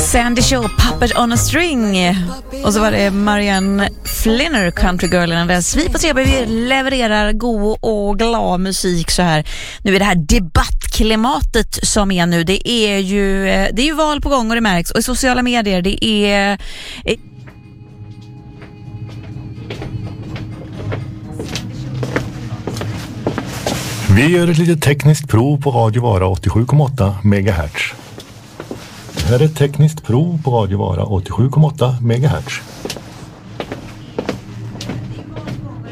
Sandy Shaw, Puppet on a String. Och så var det Marianne Flinner, Country Girl innan dess. Vi på TB, vi levererar god och glad musik så här. Nu är det här debattklimatet som är nu. Det är ju val på gång och det märks. Och i sociala medier, det är... Vi gör ett litet tekniskt prov på Radio Vara 87,8 MHz. Det här är ett tekniskt prov på Radio Vara 87,8 MHz.